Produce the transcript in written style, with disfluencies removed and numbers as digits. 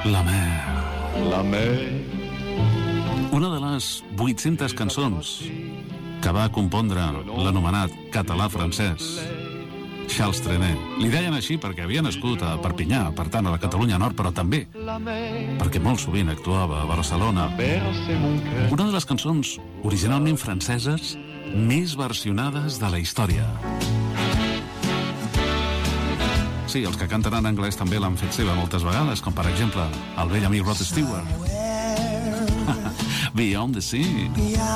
La mer. La mer. Una de les 800 cançons que va compondre l'anomenat català-francès Charles Trenet. Li deien així perquè havia nascut a Perpinyà, per tant a la Catalunya Nord, però també perquè molt sovint actuava a Barcelona. Una de les cançons originalment franceses més versionades de la història. Sí, els que canten en anglès també l'han fet seva moltes vegades, com per exemple el vell amic Rod Stewart. Beyond the Sea.